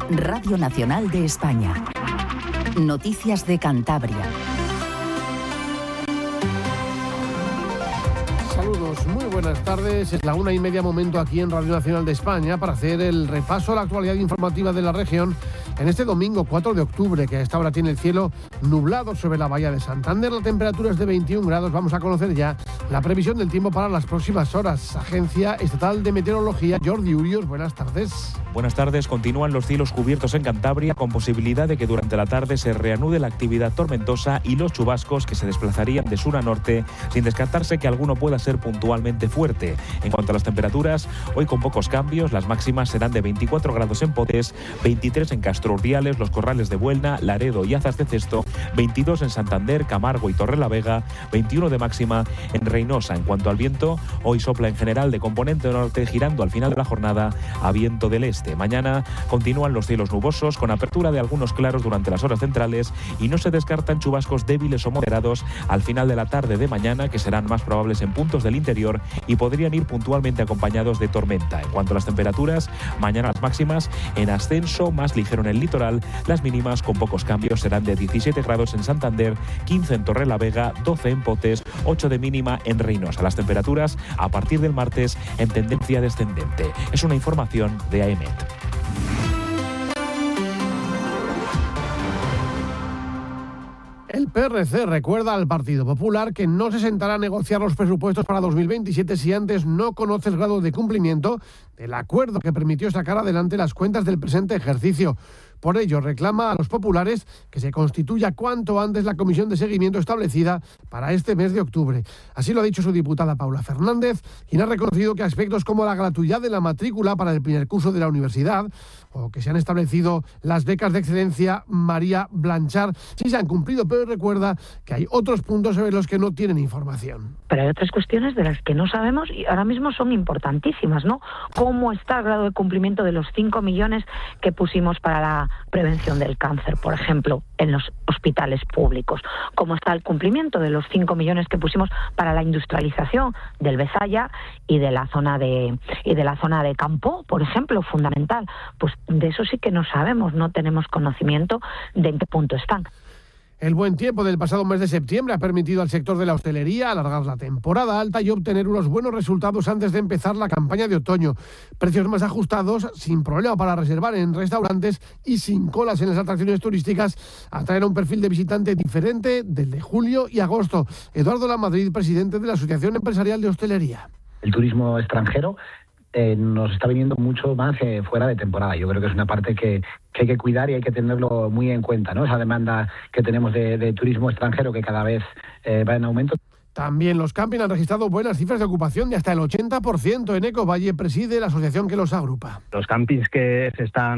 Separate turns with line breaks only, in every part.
Radio Nacional de España. Noticias de Cantabria.
Saludos, muy buenas tardes. Es la 1:30 momento aquí en Radio Nacional de España para hacer el repaso a la actualidad informativa de la región en este domingo 4 de octubre, que a esta hora tiene el cielo nublado sobre la bahía de Santander. La temperatura es de 21 grados. Vamos a conocer ya la previsión del tiempo para las próximas horas. Agencia Estatal de Meteorología, Jordi Urios, buenas tardes.
Buenas tardes. Continúan los cielos cubiertos en Cantabria, con posibilidad de que durante la tarde se reanude la actividad tormentosa y los chubascos que se desplazarían de sur a norte, sin descartarse que alguno pueda ser puntualmente fuerte. En cuanto a las temperaturas, hoy con pocos cambios, las máximas serán de 24 grados en Potes, 23 en Castro Urdiales, Los Corrales de Buelna, Laredo y Azas de Cesto, 22 en Santander, Camargo y Torrelavega, 21 de máxima en Reynosa. En cuanto al viento, hoy sopla en general de componente norte, girando al final de la jornada a viento del este. Mañana continúan los cielos nubosos, con apertura de algunos claros durante las horas centrales, y no se descartan chubascos débiles o moderados al final de la tarde de mañana, que serán más probables en puntos del interior y podrían ir puntualmente acompañados de tormenta. En cuanto a las temperaturas, mañana las máximas en ascenso, más ligero en el litoral. Las mínimas con pocos cambios serán de 17 grados en Santander, 15 en Torrelavega, 12 en Potes, 8 de mínima en Reynosa. Las temperaturas a partir del martes en tendencia descendente. Es una información de AEMET.
El PRC recuerda al Partido Popular que no se sentará a negociar los presupuestos para 2027 si antes no conoce el grado de cumplimiento del acuerdo que permitió sacar adelante las cuentas del presente ejercicio. Por ello, reclama a los populares que se constituya cuanto antes la comisión de seguimiento establecida para este mes de octubre. Así lo ha dicho su diputada Paula Fernández, quien ha reconocido que aspectos como la gratuidad de la matrícula para el primer curso de la universidad o que se han establecido las becas de excelencia María Blanchard sí se han cumplido, pero recuerda que hay otros puntos sobre los que no tienen información.
Pero hay otras cuestiones de las que no sabemos y ahora mismo son importantísimas, ¿no? ¿Cómo está el grado de cumplimiento de los 5 millones que pusimos para la prevención del cáncer, por ejemplo, en los hospitales públicos? ¿Cómo está el cumplimiento de los 5 millones que pusimos para la industrialización del Besaya y de la zona de Campo, por ejemplo, fundamental? Pues de eso sí que no sabemos, no tenemos conocimiento de en qué punto están.
El buen tiempo del pasado mes de septiembre ha permitido al sector de la hostelería alargar la temporada alta y obtener unos buenos resultados antes de empezar la campaña de otoño. Precios más ajustados, sin problema para reservar en restaurantes y sin colas en las atracciones turísticas, atraen a un perfil de visitante diferente del de julio y agosto. Eduardo Lamadrid, presidente de la Asociación Empresarial de Hostelería.
El turismo extranjero nos está viniendo mucho más fuera de temporada. Yo creo que es una parte que hay que cuidar y hay que tenerlo muy en cuenta, ¿no? Esa demanda que tenemos de turismo extranjero que cada vez va en aumento.
También los camping han registrado buenas cifras de ocupación de hasta el 80%. Eneco Valle preside la asociación que los agrupa.
Los campings que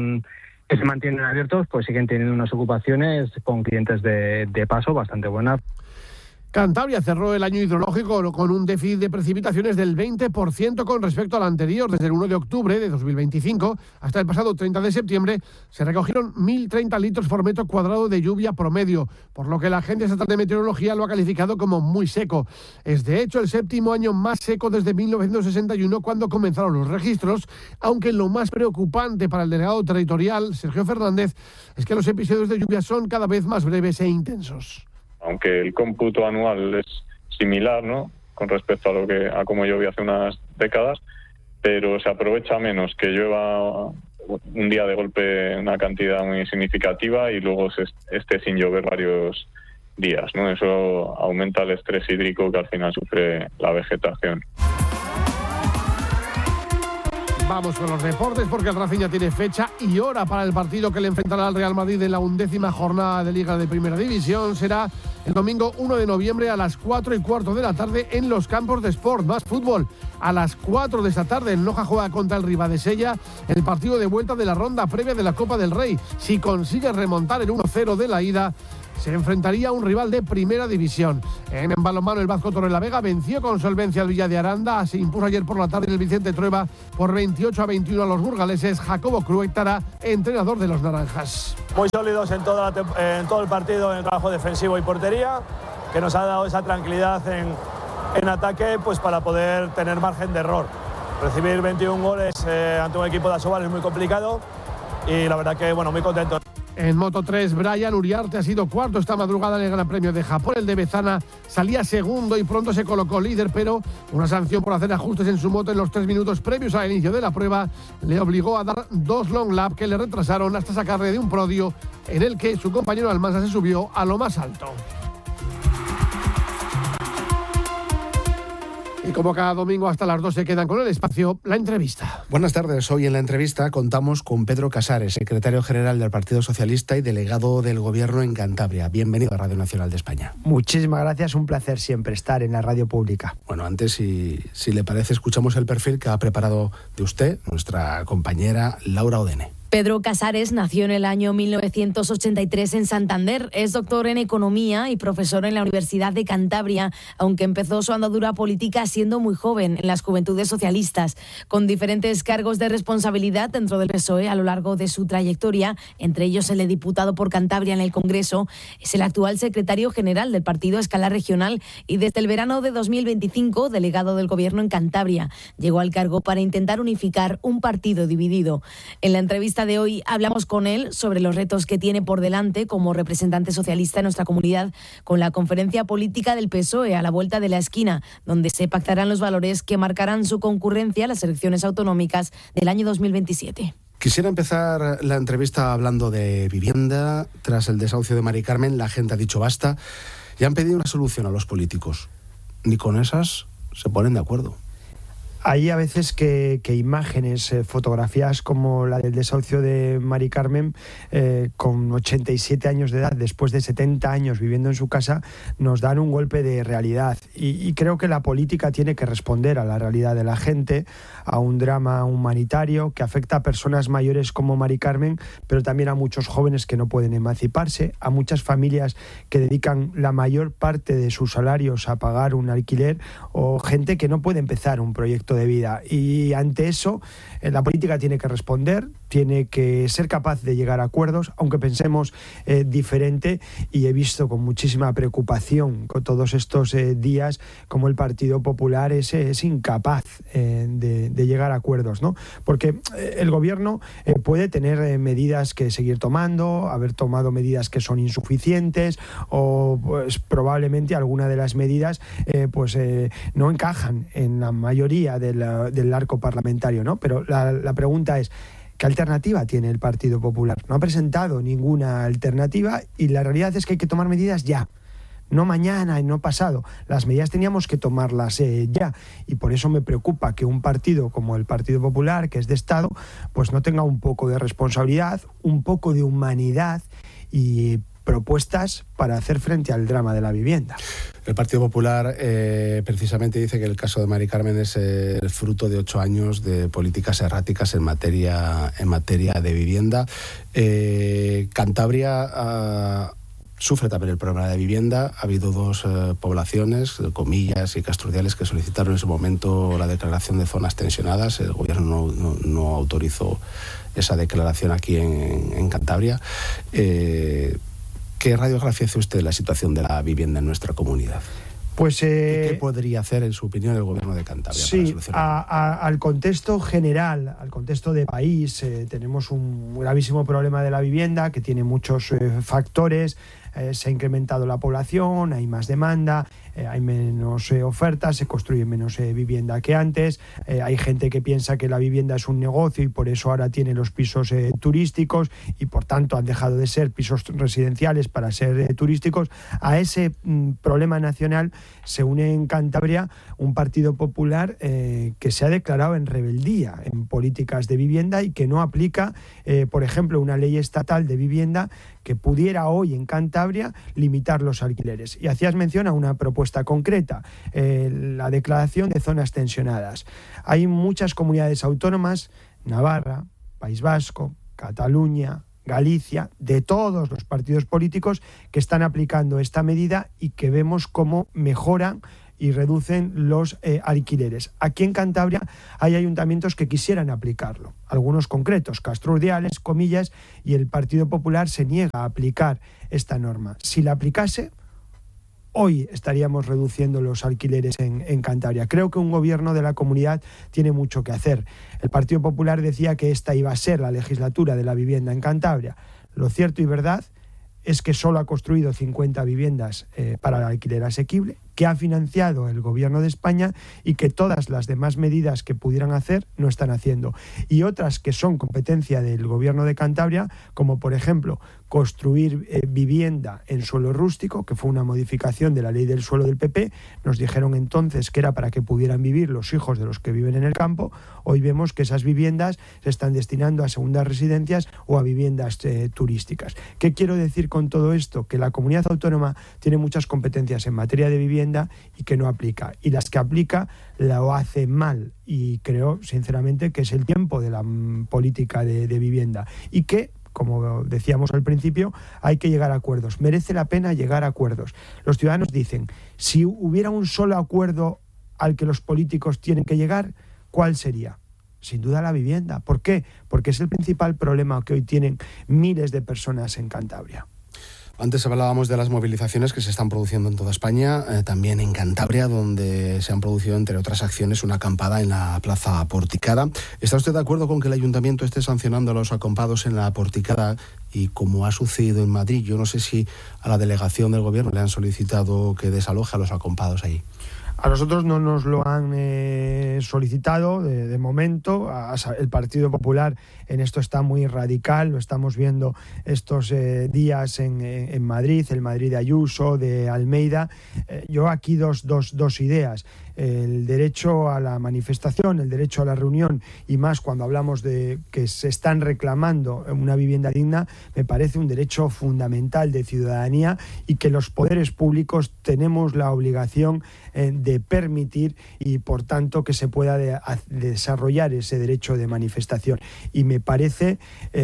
se mantienen abiertos pues siguen teniendo unas ocupaciones con clientes de paso bastante buenas.
Cantabria cerró el año hidrológico con un déficit de precipitaciones del 20% con respecto al anterior. Desde el 1 de octubre de 2025 hasta el pasado 30 de septiembre se recogieron 1.030 litros por metro cuadrado de lluvia promedio, por lo que la Agencia Estatal de Meteorología lo ha calificado como muy seco. Es de hecho el séptimo año más seco desde 1961, cuando comenzaron los registros, aunque lo más preocupante para el delegado territorial, Sergio Fernández, es que los episodios de lluvia son cada vez más breves e intensos.
Aunque el cómputo anual es similar, ¿no?, con respecto a cómo llovía hace unas décadas, pero se aprovecha menos que llueva un día de golpe una cantidad muy significativa y luego se esté sin llover varios días, ¿no? Eso aumenta el estrés hídrico que al final sufre la vegetación.
Vamos con los deportes, porque el Racing ya tiene fecha y hora para el partido que le enfrentará al Real Madrid en la 11ª jornada de Liga de Primera División. Será el domingo 1 de noviembre a las 4:15 de la tarde en los campos de Sport Más Fútbol. A las 4 de esta tarde el Noja juega contra el Ribadesella el partido de vuelta de la ronda previa de la Copa del Rey. Si consigue remontar el 1-0 de la ida, se enfrentaría a un rival de Primera División. En balonmano, el Vasco Torrelavega venció con solvencia al Villa de Aranda. Se impuso ayer por la tarde en el Vicente Trueba por 28-21 a los burgaleses. Jacobo Cruétara, entrenador de los naranjas.
Muy sólidos en todo el partido, en el trabajo defensivo y portería, que nos ha dado esa tranquilidad en ataque, pues para poder tener margen de error. Recibir 21 goles ante un equipo de Asobal es muy complicado, y la verdad que, bueno, muy contento.
En Moto3, Brian Uriarte ha sido cuarto esta madrugada en el Gran Premio de Japón. El de Bezana salía segundo y pronto se colocó líder, pero una sanción por hacer ajustes en su moto en los 3 minutos previos al inicio de la prueba le obligó a dar 2 long lap que le retrasaron hasta sacarle de un podio en el que su compañero Almansa se subió a lo más alto. Y como cada domingo hasta las 2 se quedan con el espacio, la entrevista.
Buenas tardes. Hoy en la entrevista contamos con Pedro Casares, secretario general del Partido Socialista y delegado del Gobierno en Cantabria. Bienvenido a Radio Nacional de España.
Muchísimas gracias, un placer siempre estar en la radio pública.
Bueno, antes, si le parece, escuchamos el perfil que ha preparado de usted nuestra compañera Laura Odene.
Pedro Casares nació en el año 1983 en Santander. Es doctor en Economía y profesor en la Universidad de Cantabria, aunque empezó su andadura política siendo muy joven en las Juventudes Socialistas, con diferentes cargos de responsabilidad dentro del PSOE a lo largo de su trayectoria, entre ellos el de diputado por Cantabria en el Congreso. Es el actual secretario general del partido a escala regional y desde el verano de 2025 delegado del Gobierno en Cantabria. Llegó al cargo para intentar unificar un partido dividido. En la entrevista de hoy hablamos con él sobre los retos que tiene por delante como representante socialista en nuestra comunidad, con la conferencia política del PSOE a la vuelta de la esquina, donde se pactarán los valores que marcarán su concurrencia a las elecciones autonómicas del año 2027.
Quisiera empezar la entrevista hablando de vivienda. Tras el desahucio de Mari Carmen, la gente ha dicho basta y han pedido una solución a los políticos. Ni con esas se ponen de acuerdo.
Hay a veces que imágenes, fotografías como la del desahucio de Mari Carmen, con 87 años de edad, después de 70 años viviendo en su casa, nos dan un golpe de realidad. Y creo que la política tiene que responder a la realidad de la gente, a un drama humanitario que afecta a personas mayores como Mari Carmen, pero también a muchos jóvenes que no pueden emanciparse, a muchas familias que dedican la mayor parte de sus salarios a pagar un alquiler, o gente que no puede empezar un proyecto de vida. Y ante eso la política tiene que responder, tiene que ser capaz de llegar a acuerdos, aunque pensemos diferente, y he visto con muchísima preocupación con todos estos días como el Partido Popular es incapaz de llegar a acuerdos, ¿no? Porque el gobierno puede tener medidas que seguir tomando, haber tomado medidas que son insuficientes, o pues probablemente alguna de las medidas no encajan en la mayoría del arco parlamentario, ¿no? Pero la pregunta es, ¿qué alternativa tiene el Partido Popular? No ha presentado ninguna alternativa y la realidad es que hay que tomar medidas ya. No mañana y no pasado. Las medidas teníamos que tomarlas ya, y por eso me preocupa que un partido como el Partido Popular, que es de Estado, pues no tenga un poco de responsabilidad, un poco de humanidad y propuestas para hacer frente al drama de la vivienda.
El Partido Popular precisamente dice que el caso de Mari Carmen es el fruto de 8 años de políticas erráticas en materia de vivienda. Cantabria sufre también el problema de vivienda. Ha habido 2 poblaciones, Comillas y Castrudiales, que solicitaron en su momento la declaración de zonas tensionadas. El gobierno no autorizó esa declaración aquí en Cantabria. ¿Qué radiografía hace usted de la situación de la vivienda en nuestra comunidad? Pues, ¿Qué podría hacer, en su opinión, el gobierno de Cantabria para solucionarlo?
Al contexto general, al contexto de país, tenemos un gravísimo problema de la vivienda que tiene muchos factores. Se ha incrementado la población, hay más demanda, hay menos ofertas, se construye menos vivienda que antes, hay gente que piensa que la vivienda es un negocio y por eso ahora tiene los pisos turísticos y por tanto han dejado de ser pisos residenciales para ser turísticos. A ese problema nacional se une en Cantabria un Partido Popular que se ha declarado en rebeldía en políticas de vivienda y que no aplica, por ejemplo, una ley estatal de vivienda que pudiera hoy en Cantabria limitar los alquileres. Y hacías mención a una propuesta concreta, la declaración de zonas tensionadas. Hay muchas comunidades autónomas, Navarra, País Vasco, Cataluña, Galicia, de todos los partidos políticos que están aplicando esta medida y que vemos cómo mejoran y reducen los alquileres. Aquí en Cantabria hay ayuntamientos que quisieran aplicarlo, algunos concretos, Castrudiales, Comillas, y el Partido Popular se niega a aplicar esta norma. Si la aplicase, hoy estaríamos reduciendo los alquileres en Cantabria. Creo que un gobierno de la comunidad tiene mucho que hacer. El Partido Popular decía que esta iba a ser la legislatura de la vivienda en Cantabria. Lo cierto y verdad es que solo ha construido 50 viviendas para el alquiler asequible, que ha financiado el Gobierno de España y que todas las demás medidas que pudieran hacer no están haciendo. Y otras que son competencia del Gobierno de Cantabria, como por ejemplo construir vivienda en suelo rústico, que fue una modificación de la ley del suelo del PP. Nos dijeron entonces que era para que pudieran vivir los hijos de los que viven en el campo. Hoy vemos que esas viviendas se están destinando a segundas residencias o a viviendas turísticas. ¿Qué quiero decir con todo esto? Que la comunidad autónoma tiene muchas competencias en materia de vivienda y que no aplica. Y las que aplica lo hace mal. Y creo, sinceramente, que es el tiempo de la política de vivienda. Y que, como decíamos al principio, hay que llegar a acuerdos. Merece la pena llegar a acuerdos. Los ciudadanos dicen, si hubiera un solo acuerdo al que los políticos tienen que llegar, ¿cuál sería? Sin duda la vivienda. ¿Por qué? Porque es el principal problema que hoy tienen miles de personas en Cantabria.
Antes hablábamos de las movilizaciones que se están produciendo en toda España, también en Cantabria, donde se han producido, entre otras acciones, una acampada en la Plaza Porticada. ¿Está usted de acuerdo con que el Ayuntamiento esté sancionando a los acampados en la Porticada? Y como ha sucedido en Madrid, yo no sé si a la delegación del Gobierno le han solicitado que desaloje a los acampados allí.
A nosotros no nos lo han solicitado de momento. El Partido Popular en esto está muy radical, lo estamos viendo estos días en Madrid, el Madrid de Ayuso, de Almeida. Yo aquí dos ideas. El derecho a la manifestación, el derecho a la reunión, y más cuando hablamos de que se están reclamando una vivienda digna, me parece un derecho fundamental de ciudadanía y que los poderes públicos tenemos la obligación de permitir y, por tanto, que se pueda desarrollar ese derecho de manifestación. Y me parece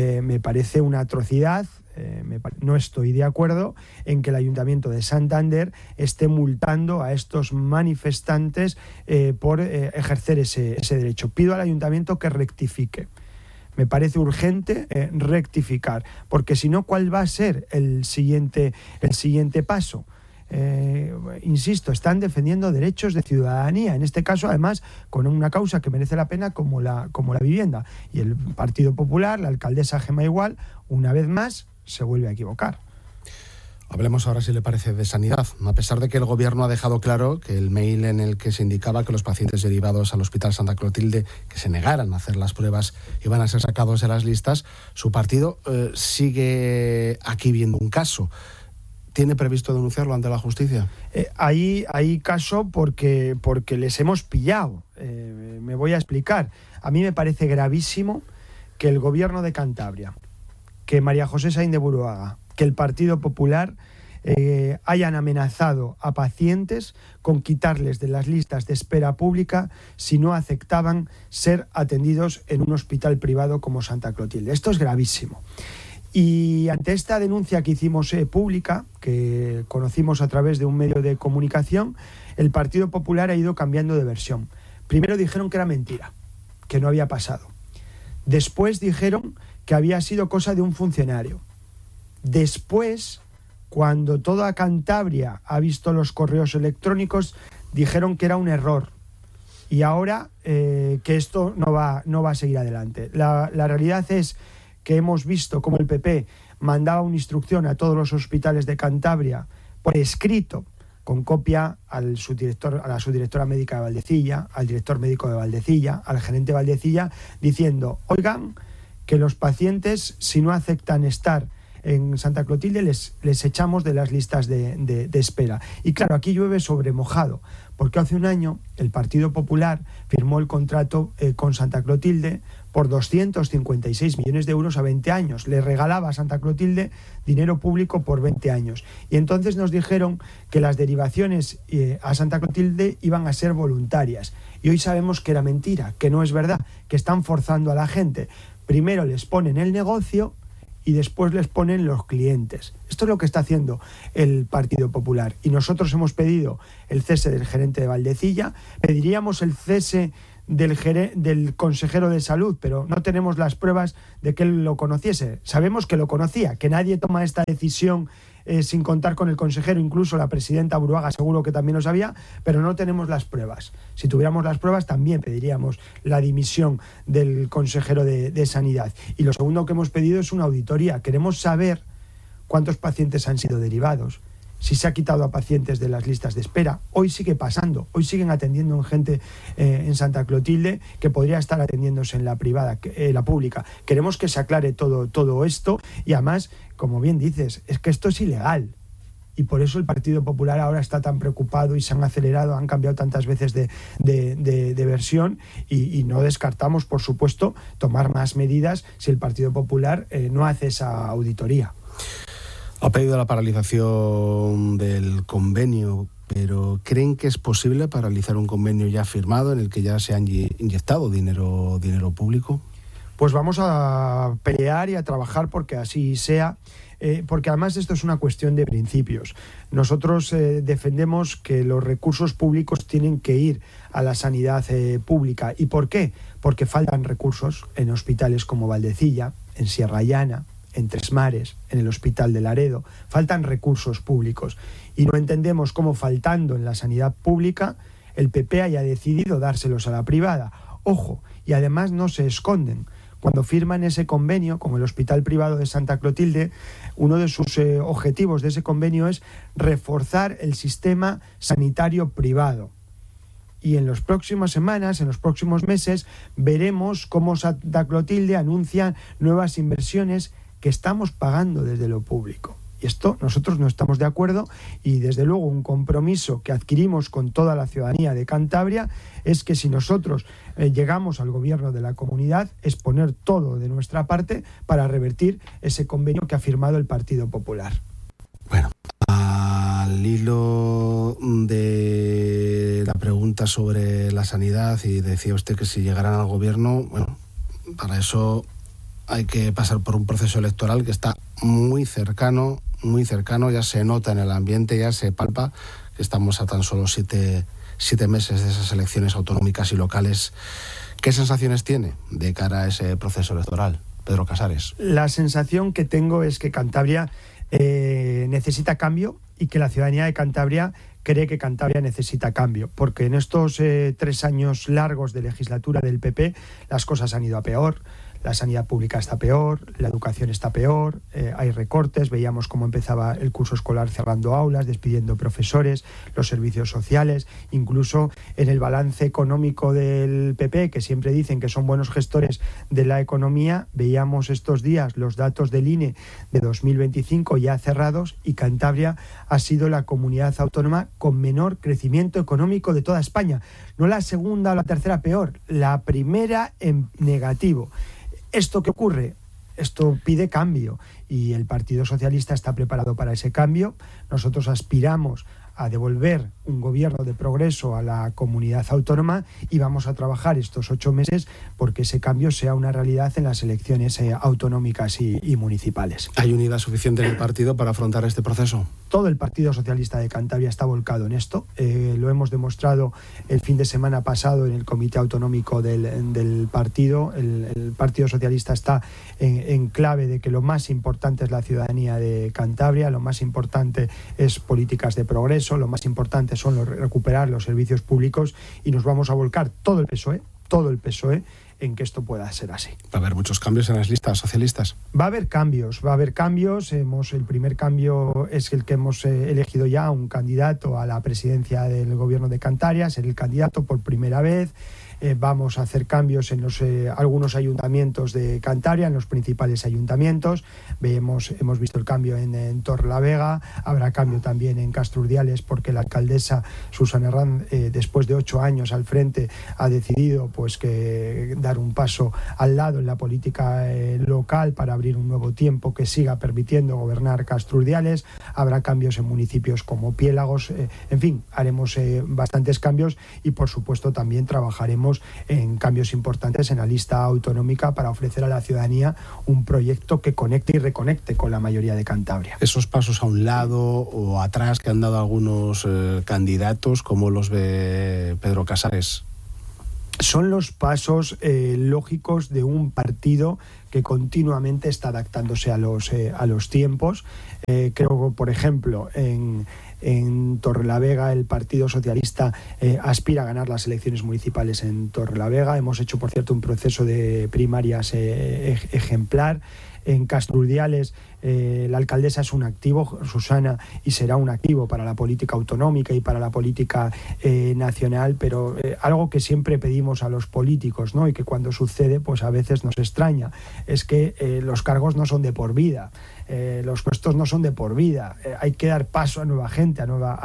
una atrocidad. No estoy de acuerdo en que el Ayuntamiento de Santander esté multando a estos manifestantes por ejercer ese derecho. Pido al Ayuntamiento que rectifique. Me parece urgente rectificar, porque si no, ¿cuál va a ser el siguiente paso? Insisto, están defendiendo derechos de ciudadanía, en este caso además con una causa que merece la pena como la vivienda, y el Partido Popular, la alcaldesa Gemma Igual, una vez más se vuelve a equivocar.
Hablemos ahora, si le parece, de sanidad. A pesar de que el Gobierno ha dejado claro que el mail en el que se indicaba que los pacientes derivados al Hospital Santa Clotilde que se negaran a hacer las pruebas iban a ser sacados de las listas, su partido sigue aquí viendo un caso. ¿Tiene previsto denunciarlo ante la justicia?
Hay caso porque les hemos pillado. Me voy a explicar. A mí me parece gravísimo que el Gobierno de Cantabria, que María José Sainz de Buruaga, que el Partido Popular hayan amenazado a pacientes con quitarles de las listas de espera pública si no aceptaban ser atendidos en un hospital privado como Santa Clotilde. Esto es gravísimo. Y ante esta denuncia que hicimos pública, que conocimos a través de un medio de comunicación, el Partido Popular ha ido cambiando de versión. Primero dijeron que era mentira, que no había pasado. Después dijeron que había sido cosa de un funcionario. Después, cuando toda Cantabria ha visto los correos electrónicos, dijeron que era un error. Y ahora que esto no va a seguir adelante. La realidad es que hemos visto cómo el PP mandaba una instrucción a todos los hospitales de Cantabria por escrito, con copia a la subdirectora médica de Valdecilla, al director médico de Valdecilla, al gerente de Valdecilla, diciendo, oigan, que los pacientes, si no aceptan estar en Santa Clotilde, les echamos de las listas de espera. Y claro, aquí llueve sobre mojado, porque hace un año el Partido Popular firmó el contrato con Santa Clotilde por 256 millones de euros a 20 años. Le regalaba a Santa Clotilde dinero público por 20 años. Y entonces nos dijeron que las derivaciones a Santa Clotilde iban a ser voluntarias. Y hoy sabemos que era mentira, que no es verdad, que están forzando a la gente. Primero les ponen el negocio y después les ponen los clientes. Esto es lo que está haciendo el Partido Popular. Y nosotros hemos pedido el cese del gerente de Valdecilla, pediríamos el cese del consejero de salud, pero no tenemos las pruebas de que él lo conociese. Sabemos que lo conocía, que nadie toma esta decisión sin contar con el consejero. Incluso la presidenta Buruaga seguro que también lo sabía, pero no tenemos las pruebas. Si tuviéramos las pruebas también pediríamos la dimisión del consejero de Sanidad. Y lo segundo que hemos pedido es una auditoría. Queremos saber cuántos pacientes han sido derivados, si se ha quitado a pacientes de las listas de espera. Hoy sigue pasando, hoy siguen atendiendo en gente en Santa Clotilde que podría estar atendiéndose en la privada, la pública. Queremos que se aclare todo esto y además, como bien dices, es que esto es ilegal. Y por eso el Partido Popular ahora está tan preocupado y se han acelerado, han cambiado tantas veces de versión y no descartamos, por supuesto, tomar más medidas si el Partido Popular no hace esa auditoría.
Ha pedido la paralización del convenio, pero ¿creen que es posible paralizar un convenio ya firmado en el que ya se ha inyectado dinero público?
Pues vamos a pelear y a trabajar porque así sea, porque además esto es una cuestión de principios. Nosotros defendemos que los recursos públicos tienen que ir a la sanidad pública. ¿Y por qué? Porque faltan recursos en hospitales como Valdecilla, en Sierra Llana, en Tres Mares, en el Hospital de Laredo. Faltan recursos públicos y no entendemos cómo, faltando en la sanidad pública, el PP haya decidido dárselos a la privada. Ojo, y además no se esconden. Cuando firman ese convenio con el Hospital Privado de Santa Clotilde, uno de sus objetivos de ese convenio es reforzar el sistema sanitario privado. Y en las próximas semanas, en los próximos meses, veremos cómo Santa Clotilde anuncia nuevas inversiones que estamos pagando desde lo público. Y esto nosotros no estamos de acuerdo y desde luego un compromiso que adquirimos con toda la ciudadanía de Cantabria es que si nosotros llegamos al gobierno de la comunidad es poner todo de nuestra parte para revertir ese convenio que ha firmado el Partido Popular.
Bueno, al hilo de la pregunta sobre la sanidad, y decía usted que si llegaran al gobierno, bueno, para eso hay que pasar por un proceso electoral que está muy cercano, ya se nota en el ambiente, ya se palpa que estamos a tan solo siete meses de esas elecciones autonómicas y locales. ¿Qué sensaciones tiene de cara a ese proceso electoral, Pedro Casares?
La sensación que tengo es que Cantabria necesita cambio y que la ciudadanía de Cantabria cree que Cantabria necesita cambio, porque en estos 3 años largos de legislatura del PP las cosas han ido a peor. La sanidad pública está peor, la educación está peor, hay recortes, veíamos cómo empezaba el curso escolar cerrando aulas, despidiendo profesores, los servicios sociales, incluso en el balance económico del PP, que siempre dicen que son buenos gestores de la economía, veíamos estos días los datos del INE de 2025 ya cerrados y Cantabria ha sido la comunidad autónoma con menor crecimiento económico de toda España. No la segunda o la tercera peor, la primera en negativo. ¿Esto qué ocurre? Esto pide cambio y el Partido Socialista está preparado para ese cambio. Nosotros aspiramos a devolver un gobierno de progreso a la comunidad autónoma y vamos a trabajar estos 8 meses porque ese cambio sea una realidad en las elecciones autonómicas y municipales.
¿Hay unidad suficiente en el partido para afrontar este proceso?
Todo el Partido Socialista de Cantabria está volcado en esto. Lo hemos demostrado el fin de semana pasado en el Comité Autonómico del partido. El Partido Socialista está en clave de que lo más importante es la ciudadanía de Cantabria, lo más importante es políticas de progreso, lo más importante son recuperar los servicios públicos y nos vamos a volcar todo el PSOE en que esto pueda ser así.
¿Va a haber muchos cambios en las listas socialistas?
Va a haber cambios. El primer cambio es el que hemos elegido ya un candidato a la presidencia del gobierno de Cantabria, ser el candidato por primera vez. Vamos a hacer cambios en algunos ayuntamientos de Cantabria, en los principales ayuntamientos. Hemos visto el cambio en Torrelavega, habrá cambio también en Castrurdiales porque la alcaldesa Susana Herrán, después de 8 años al frente, ha decidido pues que dar un paso al lado en la política local para abrir un nuevo tiempo que siga permitiendo gobernar Castrurdiales. Habrá cambios en municipios como Piélagos, en fin, haremos bastantes cambios y por supuesto también trabajaremos en cambios importantes en la lista autonómica para ofrecer a la ciudadanía un proyecto que conecte y reconecte con la mayoría de Cantabria.
Esos pasos a un lado o atrás que han dado algunos candidatos, ¿cómo los ve Pedro Casares?
Son los pasos lógicos de un partido que continuamente está adaptándose a los tiempos. Creo que, por ejemplo, en Torrelavega el Partido Socialista aspira a ganar las elecciones municipales en Torrelavega. Hemos hecho, por cierto, un proceso de primarias ejemplar. En Castrurdiales la alcaldesa es un activo, Susana, y será un activo para la política autonómica y para la política nacional, pero algo que siempre pedimos a los políticos, ¿no? Y que cuando sucede pues a veces nos extraña, es que los cargos no son de por vida. Los puestos no son de por vida, hay que dar paso a nueva gente, a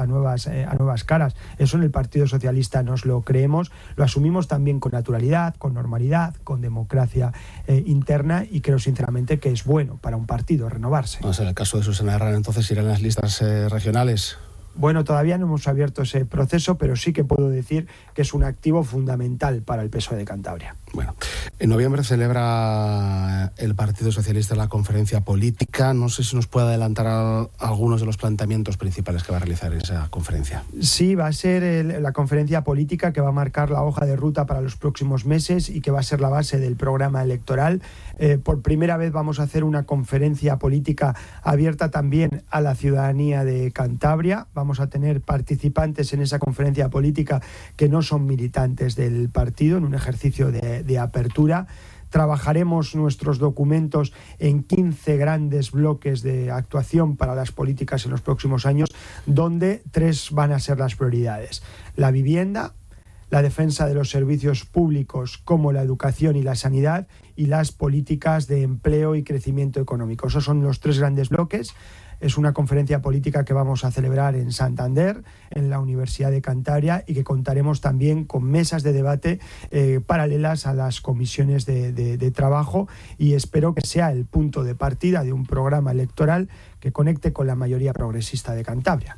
nuevas caras. Eso en el Partido Socialista nos lo creemos, lo asumimos también con naturalidad, con normalidad, con democracia interna, y creo sinceramente que es bueno para un partido renovarse.
Vamos a ver el caso de Susana Herrán, entonces irán las listas regionales.
Bueno, todavía no hemos abierto ese proceso, pero sí que puedo decir que es un activo fundamental para el PSOE de Cantabria.
Bueno, en noviembre celebra el Partido Socialista la conferencia política. No sé si nos puede adelantar algunos de los planteamientos principales que va a realizar esa conferencia.
Sí, va a ser la conferencia política que va a marcar la hoja de ruta para los próximos meses y que va a ser la base del programa electoral. Por primera vez vamos a hacer una conferencia política abierta también a la ciudadanía de Cantabria. Vamos a tener participantes en esa conferencia política que no son militantes del partido, en un ejercicio de apertura. Trabajaremos nuestros documentos en 15 grandes bloques de actuación para las políticas en los próximos años, donde 3 van a ser las prioridades: la vivienda, la defensa de los servicios públicos como la educación y la sanidad, y las políticas de empleo y crecimiento económico. Esos son los 3 grandes bloques. Es una conferencia política que vamos a celebrar en Santander, en la Universidad de Cantabria, y que contaremos también con mesas de debate paralelas a las comisiones de trabajo, y espero que sea el punto de partida de un programa electoral que conecte con la mayoría progresista de Cantabria.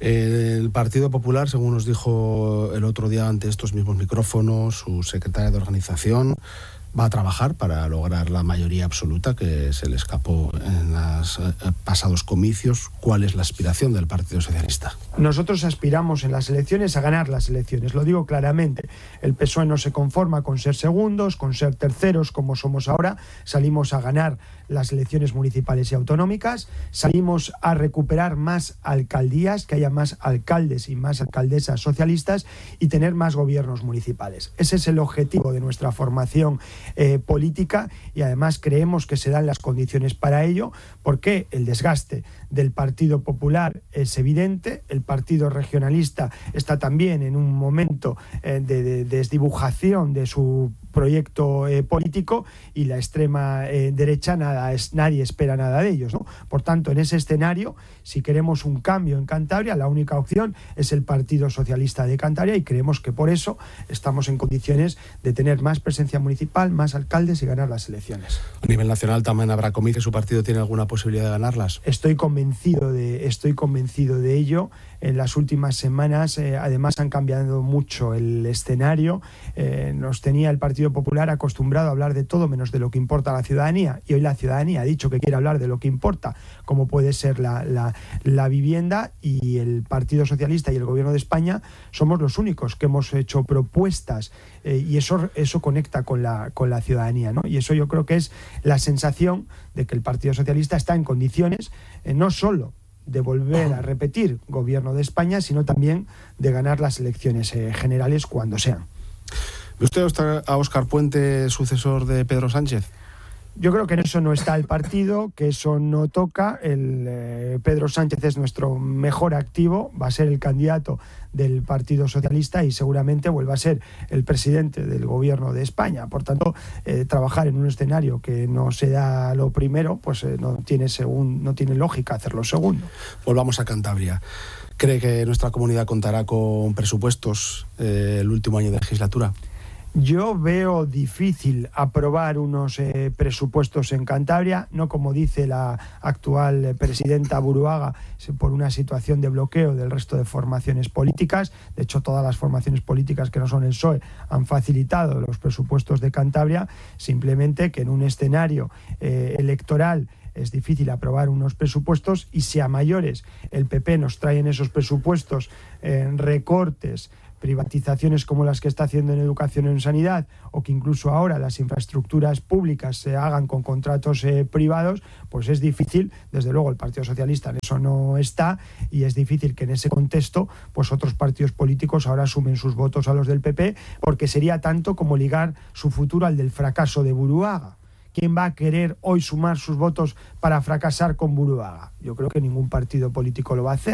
El Partido Popular, según nos dijo el otro día ante estos mismos micrófonos su secretaria de organización, va a trabajar para lograr la mayoría absoluta que se le escapó en los pasados comicios. ¿Cuál es la aspiración del Partido Socialista?
Nosotros aspiramos en las elecciones a ganar las elecciones, lo digo claramente. El PSOE no se conforma con ser segundos, con ser terceros, como somos ahora. Salimos a ganar las elecciones municipales y autonómicas, salimos a recuperar más alcaldías, que haya más alcaldes y más alcaldesas socialistas, y tener más gobiernos municipales. Ese es el objetivo de nuestra formación política, y además creemos que se dan las condiciones para ello, porque el desgaste del Partido Popular es evidente. El Partido Regionalista está también en un momento de desdibujación de su proyecto político, y la extrema derecha nadie espera nada de ellos, ¿no? Por tanto, en ese escenario, si queremos un cambio en Cantabria, la única opción es el Partido Socialista de Cantabria, y creemos que por eso estamos en condiciones de tener más presencia municipal, más alcaldes y ganar las elecciones.
A nivel nacional también habrá comicios. ¿Su partido tiene alguna posibilidad de ganarlas?
Estoy convencido de ello. En las últimas semanas, además, han cambiado mucho el escenario. Nos tenía el Partido Popular acostumbrado a hablar de todo menos de lo que importa a la ciudadanía, y hoy la ciudadanía ha dicho que quiere hablar de lo que importa, como puede ser la vivienda, y el Partido Socialista y el Gobierno de España somos los únicos que hemos hecho propuestas, y eso conecta con la ciudadanía, ¿no? Y eso yo creo que es la sensación de que el Partido Socialista está en condiciones no solo de volver a repetir gobierno de España, sino también de ganar las elecciones generales cuando sean.
¿Ve usted a Óscar Puente sucesor de Pedro Sánchez?
Yo creo que en eso no está el partido, que eso no toca. Pedro Sánchez es nuestro mejor activo, va a ser el candidato del Partido Socialista y seguramente vuelva a ser el presidente del Gobierno de España. Por tanto, trabajar en un escenario que no se da lo primero, pues no tiene lógica hacerlo segundo.
Volvamos a Cantabria. ¿Cree que nuestra comunidad contará con presupuestos el último año de legislatura?
Yo veo difícil aprobar unos presupuestos en Cantabria, no como dice la actual presidenta Buruaga, por una situación de bloqueo del resto de formaciones políticas. De hecho, todas las formaciones políticas que no son el PSOE han facilitado los presupuestos de Cantabria, simplemente que en un escenario electoral es difícil aprobar unos presupuestos, y si a mayores el PP nos trae en esos presupuestos recortes, privatizaciones como las que está haciendo en educación o en sanidad, o que incluso ahora las infraestructuras públicas se hagan con contratos privados, pues es difícil. Desde luego el Partido Socialista en eso no está, y es difícil que en ese contexto pues otros partidos políticos ahora sumen sus votos a los del PP, porque sería tanto como ligar su futuro al del fracaso de Buruaga. ¿Quién va a querer hoy sumar sus votos para fracasar con Buruaga? Yo creo que ningún partido político lo va a hacer.